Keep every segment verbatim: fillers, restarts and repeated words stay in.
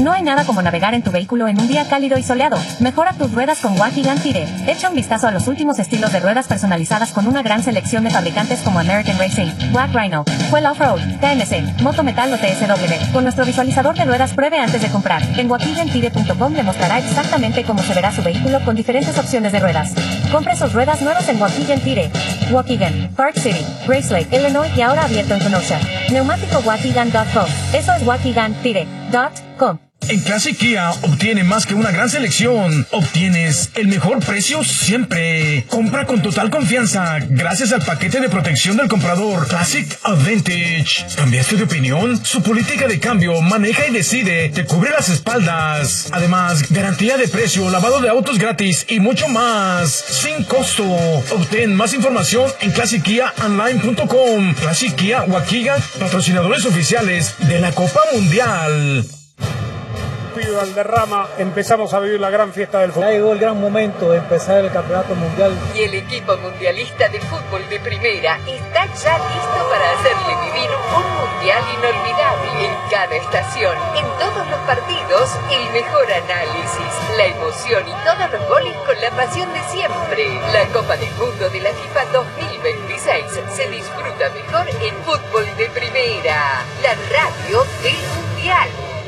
No hay nada como navegar en tu vehículo en un día cálido y soleado. Mejora tus ruedas con Waukegan Tire. Echa un vistazo a los últimos estilos de ruedas personalizadas con una gran selección de fabricantes como American Racing, Black Rhino, Fuel Offroad, K M C, Moto Metal o T S W. Con nuestro visualizador de ruedas pruebe antes de comprar. En waukegan tire punto com le mostrará exactamente cómo se verá su vehículo con diferentes opciones de ruedas. Compre sus ruedas nuevas en Waukegan Tire. Waukegan, Park City, Grace Lake, Illinois y ahora abierto en Kenosha. Neumático waukegan punto com. Eso es waukegan tire punto com. En Classic Kia obtiene más que una gran selección. Obtienes el mejor precio siempre. Compra con total confianza gracias al paquete de protección del comprador Classic Advantage. ¿Cambiaste de opinión? Su política de cambio, maneja y decide, te cubre las espaldas. Además, garantía de precio, lavado de autos gratis y mucho más. Sin costo. Obtén más información en classic kia online punto com. Classic Kia Waukegan, patrocinadores oficiales de la Copa Mundial. Valderrama, empezamos a vivir la gran fiesta del fútbol. Ya llegó el gran momento de empezar el campeonato mundial. Y el equipo mundialista de fútbol de primera está ya listo para hacerle vivir un mundial inolvidable. En cada estación, en todos los partidos, el mejor análisis, la emoción y todos los goles con la pasión de siempre. La Copa del Mundo de la FIFA dos mil veintiséis se disfruta mejor en fútbol de primera, la radio del mundial.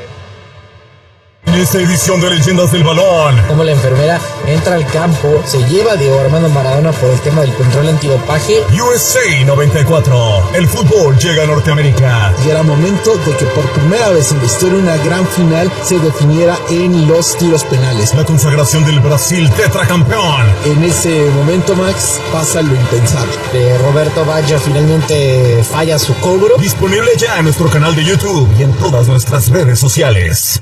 En esta edición de Leyendas del Balón, como la enfermera entra al campo, se lleva a Diego Armando Maradona por el tema del control antidopaje. U S A noventa y cuatro, el fútbol llega a Norteamérica. Y era momento de que por primera vez en la historia una gran final se definiera en los tiros penales. La consagración del Brasil tetracampeón. En ese momento, Max, pasa lo impensable. De Roberto Baggio finalmente falla su cobro. Disponible ya en nuestro canal de YouTube y en todas nuestras redes sociales.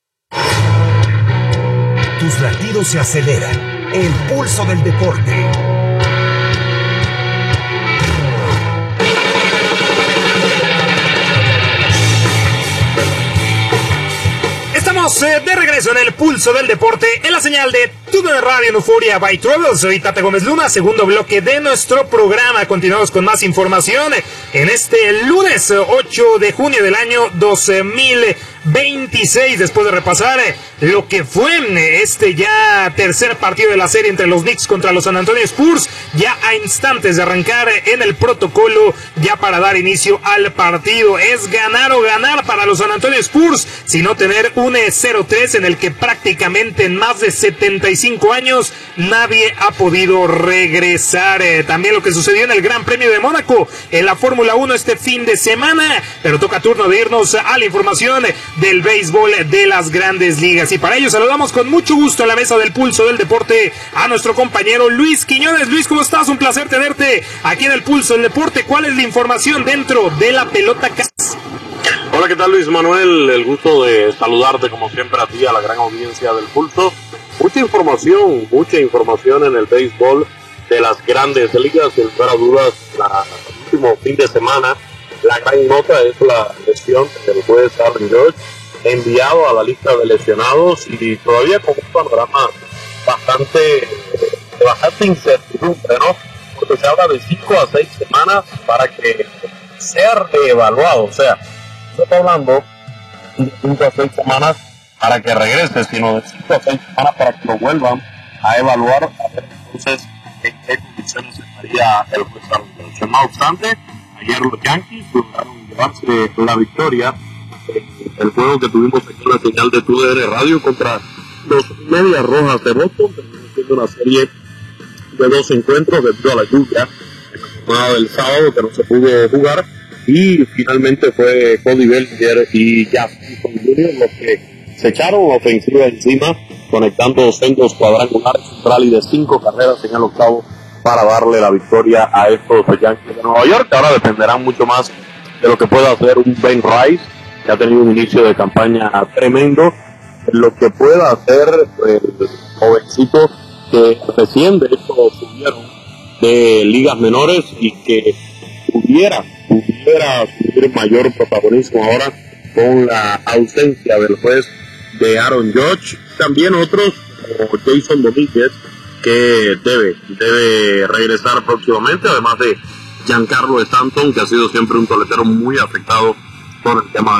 Tus latidos se aceleran. El pulso del deporte. Estamos eh, de regreso en el pulso del deporte, en la señal de T U D N Radio en Euforia by Travel. Soy Tata Gómez Luna, segundo bloque de nuestro programa. Continuamos con más información en este lunes ocho de junio del año dos mil veintiséis, después de repasar lo que fue este ya tercer partido de la serie entre los Knicks contra los San Antonio Spurs, ya a instantes de arrancar en el protocolo, ya para dar inicio al partido. Es ganar o ganar para los San Antonio Spurs, sino tener un cero tres en el que prácticamente en más de setenta y cinco años nadie ha podido regresar. Eh, también lo que sucedió en el Gran Premio de Mónaco, en la Fórmula uno este fin de semana, pero toca turno de irnos a la información del béisbol de las Grandes Ligas, y para ello saludamos con mucho gusto en la mesa del pulso del deporte a nuestro compañero Luis Quiñones. Luis, ¿cómo estás? Un placer tenerte aquí en el pulso del deporte. ¿Cuál es la información dentro de la pelota casa? Hola, ¿qué tal, Luis Manuel? El gusto de saludarte como siempre a ti, a la gran audiencia del pulso. Mucha información, mucha información en el béisbol de las Grandes Ligas, sin lugar a dudas. La, el último fin de semana, la gran nota es la lesión del juez Aaron Judge, enviado a la lista de lesionados, y todavía con un panorama bastante, de bastante incertidumbre, ¿no? Porque se habla de cinco a seis semanas para que sea reevaluado. O sea, no está hablando de cinco a seis semanas para que regrese, sino de cinco a seis semanas para que lo vuelvan a evaluar, a ver entonces en qué condiciones estaría el juez Aaron Judge. No obstante, ayer los Yankees lograron llevarse la victoria en el juego que tuvimos aquí en la señal de T U D N Radio contra los Medias Rojas de Boston. Terminó siendo una serie de dos encuentros debido a la lluvia en la jornada del sábado que no se pudo jugar, y finalmente fue Cody Bellinger y Justin junior los que se echaron ofensiva encima, conectando sendos cuadrangulares, un rally de cinco carreras en el octavo para darle la victoria a estos Yankees de Nueva York. Ahora dependerán mucho más de lo que pueda hacer un Ben Rice, que ha tenido un inicio de campaña tremendo, lo que pueda hacer el jovencito que recién de hecho subieron de ligas menores y que pudiera, pudiera subir mayor protagonismo ahora con la ausencia del juez de Aaron Judge. También otros como Jason Domínguez, que debe, debe regresar próximamente, además de Giancarlo Stanton, que ha sido siempre un toletero muy afectado por el tema